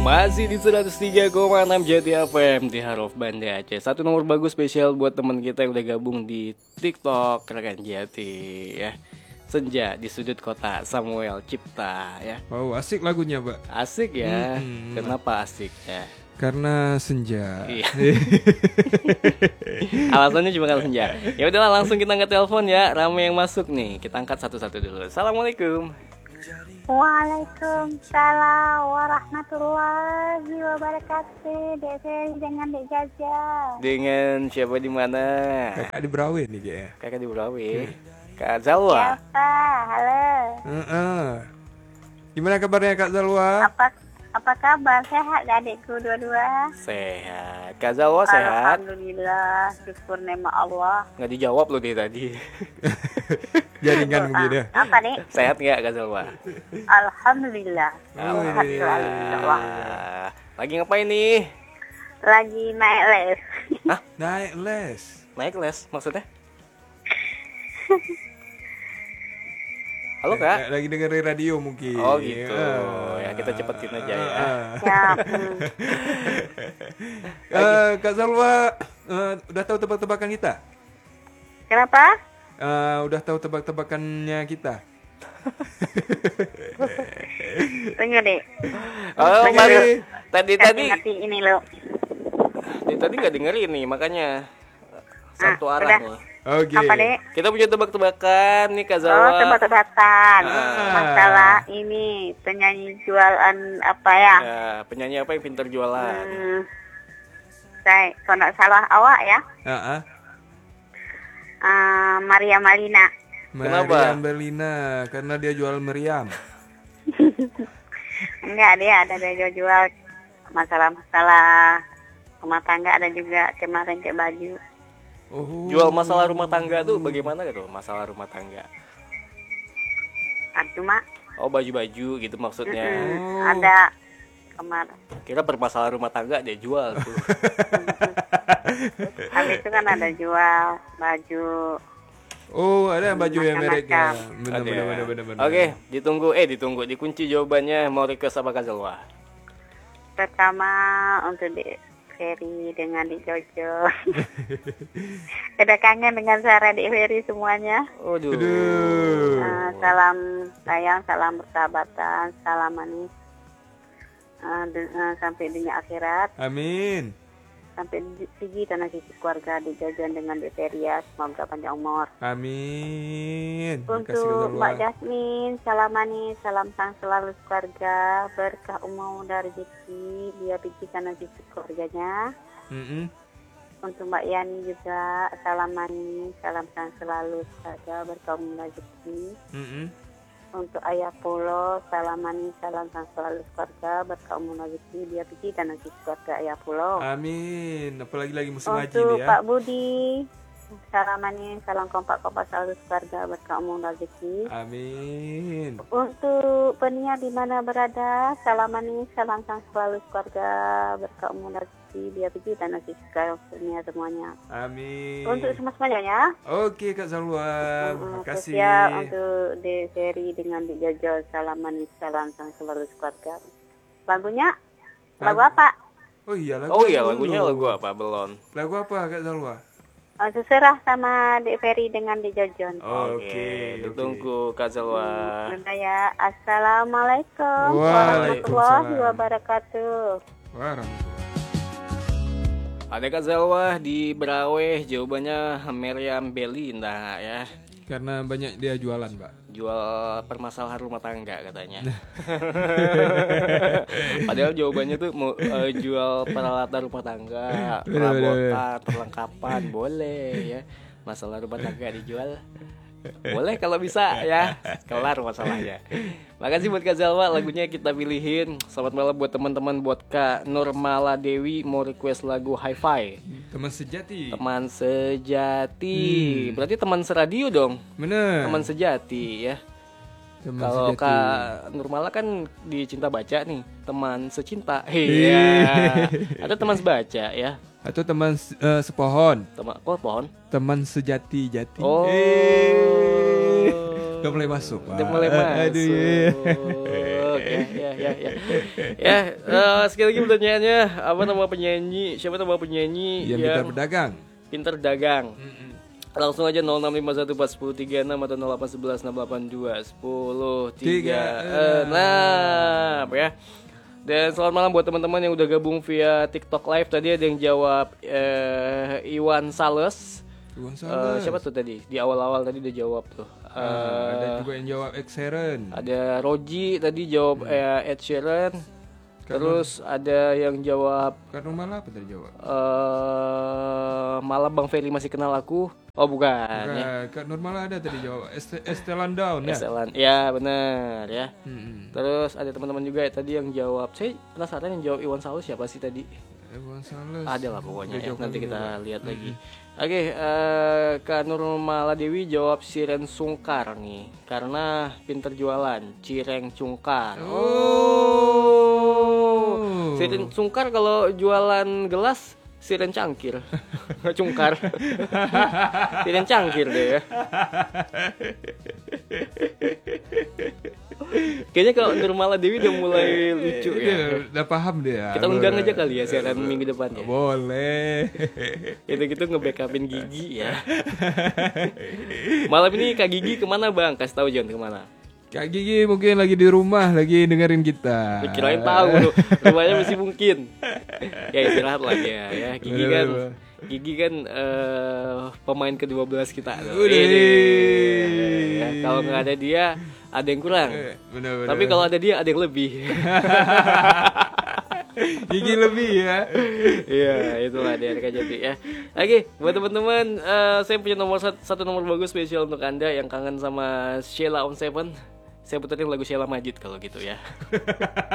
Masih di 103,6 Jati FM di Heart of Banda Aceh. Satu nomor bagus spesial buat teman kita yang udah gabung di TikTok Rekan Jati ya. Senja di sudut kota, Samuel Cipta ya. Oh, asik lagunya, Pak. Asik ya. Kenapa asik ya? Karena senja. Iya. Alasannya cuma karena senja. Ya udahlah, langsung kita angkat telepon ya. Rame yang masuk nih. Kita angkat satu-satu dulu. Assalamualaikum. Waalaikumsalam warahmatullahi wabarakatuh. Dek Ferry dengan Dek Jaja. Dengan siapa di mana? Kakak di Brawe nih kayaknya. Kakak di Burawi. Kak Zalwa. Siapa? Halo. Gimana kabarnya Kak Zalwa? Apa kabar? Sehat gak adikku dua-dua? Sehat. Kak Zalwa sehat? Alhamdulillah, syukur nema Allah. Nggak dijawab loh dia tadi. Jaringan mungkin ya. Apa nih? Sehat nggak Kak Zalwa? Alhamdulillah. Sehat selalu, insya Allah. Lagi ngapain nih? Lagi naik les. Hah? Naik les. Naik les maksudnya? Halo Kak? Lagi dengerin radio mungkin. Oh gitu. Ya kita cepetin aja ya. Siap. Kak Zalwa, udah tahu tebak-tebakan kita? Kenapa? Udah tahu tebak-tebakannya kita? Tunggu deh. Oh, Dengerin. tadi Ngerti ini lo. tadi nggak dengerin nih, makanya satu arah udah. nih. Oke. Apa deh? Kita punya tebak-tebakan nih Kak Oh, Zalwa. tebak-tebakan. Masalah ini penyanyi jualan apa ya? Ya, penyanyi apa yang pintar jualan? Saya kalau nggak salah awak ya. Maria Malina. Kenapa? Meriam Berlina, karena dia jual meriam. Enggak, dia jual masalah-masalah rumah tangga, ada juga kemarin kayak baju. Oh. Jual masalah rumah tangga tuh bagaimana gitu? Masalah rumah tangga. Cuma Oh, baju-baju gitu maksudnya. ada kemarin. Kira permasalahan rumah tangga dia jual tuh. Habis itu kan ada jual baju. Oh, ada baju yang mereknya. Ada ya? Benar. Oke, ditunggu dikunci jawabannya. Mau request apa Kak Zalwa? Pertama untuk di Ferry dengan di Jojo. Udah kangen dengan suara di Ferry semuanya. Aduh. Salam sayang, salam persahabatan, salam manis sampai dunia akhirat. Amin. Sampai segi tanah sisi keluarga dijajan dengan Deteria, semoga panjang umur. Amin. Untuk Mbak Jasmine, salam manis, salam sang selalu keluarga, berkah umur dari rezeki, dia biji tanah sisi keluarganya. Untuk Mbak Yani juga, salam manis, salam sang selalu keluarga, berkah umur dari rezeki. Untuk Ayah Pulo, salam manis, salam sang selalu keluarga, berkah umur rezeki, dia biji dan nasi keluarga Ayah Pulo. Amin. Apalagi lagi musim haji Untuk nih ya. Pak Budi, salam manis, salam kompak-kompak selalu keluarga, berkah umur rezeki. Amin. Untuk penyiar di mana berada, salam manis, salam sang selalu keluarga, berkah umur rezeki, dia biji dan nasi keluarga semuanya. Amin. Untuk semuanya ya. Oke Kak Zalwa, makasih. Spesial untuk De Ferry dengan Di Jojo, salam manis, salam sang selalu keluarga. Lagunya lagu apa? Oh iya Lagunya lagu apa? Belum. Lagu apa Kak Zalwa? Seserah sama De Ferry dengan Di Jojo. Oke, ditunggu Kak Zalwa. Udah ya. Assalamualaikum Waalaikumsalam. warahmatullahi wabarakatuh. Warahmatullahi. Ada Kak Zalwa di Brawe, jawabannya Meriam Belinda ya. Karena banyak dia jualan, Pak. Jual permasalahan rumah tangga katanya. Padahal jawabannya tuh mau jual peralatan rumah tangga, perabotan, perlengkapan, boleh ya. Masalah rumah tangga dijual, boleh kalau bisa ya. Kelar masalahnya. Makasih buat Kak Zalwa, lagunya kita pilihin. Selamat malam buat teman-teman, buat Kak Nurmala Dewi mau request lagu Hi-Fi. Teman sejati. Teman sejati. Berarti teman seradio dong. Bener. Teman sejati ya. Kalau Kak Nurmala kan di Cinta Baca nih, teman secinta. Iya. Ada teman sebaca ya. Atau teman sepohon. Teman kok pohon? Teman sejati. Oh. Udah mulai masuk. Udah mulai masuk. Aduh. Ya, sekali lagi pertanyaannya, apa nama penyanyi? Siapa nama penyanyi Yang pintar berdagang? Pintar dagang. Langsung aja 0651411036 atau 0811168211036 ya. Dan selamat malam buat teman-teman yang udah gabung via TikTok Live. Tadi ada yang jawab Iwan Sales. Siapa tuh tadi? Di awal-awal tadi udah jawab tuh. Ada juga yang jawab Ed Sheeran. Ada Roji tadi jawab Ed Sheeran. Terus ada yang jawab Karena malah apa tadi jawab? Malah Bang Ferry masih kenal aku. Oh bukan ya. Kak Nurmala ada tadi jawab Estelan Down ya. Estelan. Ya benar ya. Terus ada teman-teman juga tadi yang jawab. Saya penasaran yang jawab Iwan Sales siapa sih tadi? Iwan Sales. Ada lah pokoknya ya. Nanti kita lihat lagi. Oke, Kak Nurmala Dewi jawab Siren Sungkar nih. Karena pinter jualan, Cireng Cungkar. Oh. Siren Sungkar kalau jualan gelas Siren Cangkir. Cungkar. Siren Cangkir deh ya. Kayaknya kalau Nurmala Dewi udah mulai lucu ya. Udah paham dia. Kita undang aja kali ya siaran minggu depan ya. Boleh. Gitu-gitu nge-backupin Gigi ya. Malam ini Kak Gigi kemana Bang? Kasih tahu John kemana? Kak Gigi mungkin lagi di rumah, lagi dengerin kita. Kirain tahu rumahnya masih mungkin. Ya istirahat lah ya. Gigi kan pemain ke-12 kita. Ya, kalau nggak ada dia ada yang kurang. Bener. Tapi kalau ada dia ada yang lebih. Gigi lebih ya. Iya, itulah dia Kajati ya. Oke, buat teman-teman, saya punya satu nomor bagus spesial untuk Anda yang kangen sama Sheila on Seven. Saya puterin lagu Sheila Majid kalau gitu ya.